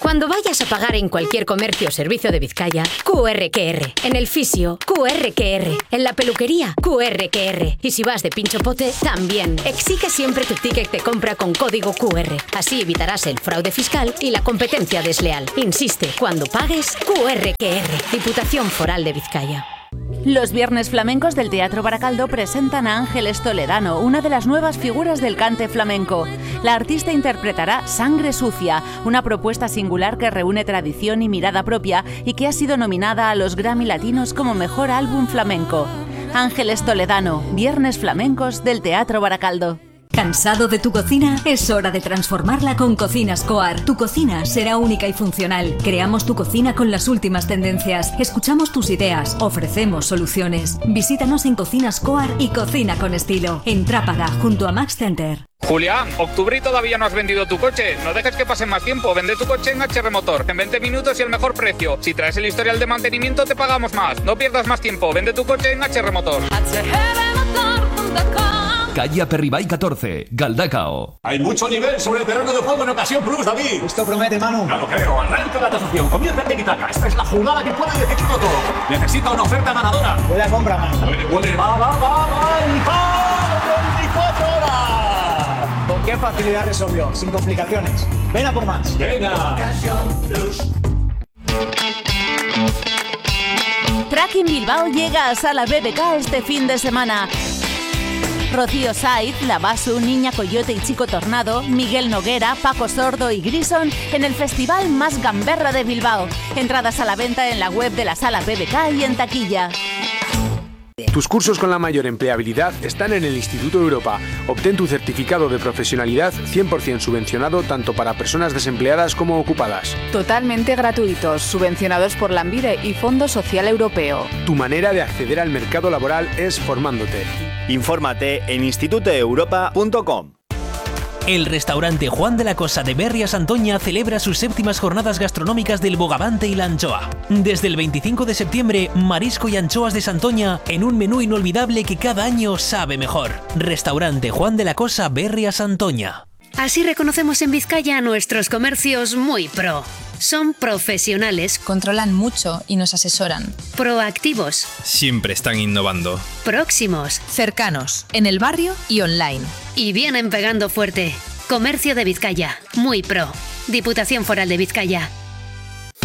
Cuando vayas a pagar en cualquier comercio o servicio de Vizcaya, QRQR. En el fisio, QRQR. En la peluquería, QRQR. Y si vas de pinchopote, también. Exige siempre tu ticket de compra con código QR. Así evitarás el fraude fiscal y la competencia desleal. Insiste, cuando pagues, QRQR. Diputación Foral de Vizcaya. Los Viernes Flamencos del Teatro Baracaldo presentan a Ángeles Toledano, una de las nuevas figuras del cante flamenco. La artista interpretará Sangre Sucia, una propuesta singular que reúne tradición y mirada propia y que ha sido nominada a los Grammy Latinos como Mejor Álbum Flamenco. Ángeles Toledano, Viernes Flamencos del Teatro Baracaldo. ¿Cansado de tu cocina? Es hora de transformarla con Cocinas Coar. Tu cocina será única y funcional. Creamos tu cocina con las últimas tendencias. Escuchamos tus ideas. Ofrecemos soluciones. Visítanos en Cocinas Coar y cocina con estilo. En Trápaga, junto a Max Center. Julián, octubre y todavía no has vendido tu coche. No dejes que pase más tiempo. Vende tu coche en HR Motor. En 20 minutos y el mejor precio. Si traes el historial de mantenimiento te pagamos más. No pierdas más tiempo. Vende tu coche en HR Motor. Calle Aperribay 14, Galdacao. Hay mucho nivel sobre el terreno de juego en Ocasión Plus, David. Esto promete, Manu. No lo creo. Arranca la tasación. Comienza el tiki-taka. Esta es la jugada que puede decidirlo todo. Necesita una oferta ganadora. Huele a compra, Manu. Huele. Va. ¡Y 24 horas! ¿Con qué facilidad resolvió? Sin complicaciones. Ven a por más. Venga. Ocasión Plus. Tracking Bilbao llega a Sala BBK este fin de semana. Rocío Saiz, Lavasu, Niña Coyote y Chico Tornado, Miguel Noguera, Paco Sordo y Grison en el festival más gamberra de Bilbao. Entradas a la venta en la web de la Sala BBK y en taquilla. Tus cursos con la mayor empleabilidad están en el Instituto Europa. Obtén tu certificado de profesionalidad 100% subvencionado tanto para personas desempleadas como ocupadas. Totalmente gratuitos, subvencionados por Lanbide y Fondo Social Europeo. Tu manera de acceder al mercado laboral es formándote. Infórmate en institutoeuropa.com. El restaurante Juan de la Cosa de Berri a Santoña celebra sus 7ª jornadas gastronómicas del bogavante y la anchoa. Desde el 25 de septiembre, marisco y anchoas de Santoña en un menú inolvidable que cada año sabe mejor. Restaurante Juan de la Cosa Berri a Santoña. Así reconocemos en Vizcaya a nuestros comercios muy pro. Son profesionales, controlan mucho y nos asesoran. Proactivos, siempre están innovando. Próximos, cercanos, en el barrio y online. Y vienen pegando fuerte. Comercio de Vizcaya, muy pro. Diputación Foral de Vizcaya.